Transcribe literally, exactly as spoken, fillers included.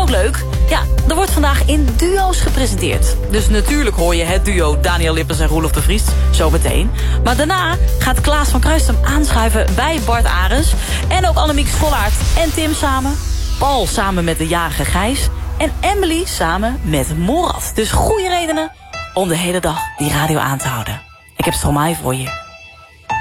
ook leuk? Ja, er wordt vandaag in duo's gepresenteerd. Dus natuurlijk hoor je het duo Daniel Lippens en Roelof de Vries zo meteen. Maar daarna gaat Klaas van Kruistum aanschuiven bij Bart Arends. En ook Annemiek Schollaert en Tim samen. Paul samen met de jarige Gijs. En Emily samen met Morat. Dus goede redenen om de hele dag die radio aan te houden. Ik heb Stromae voor je.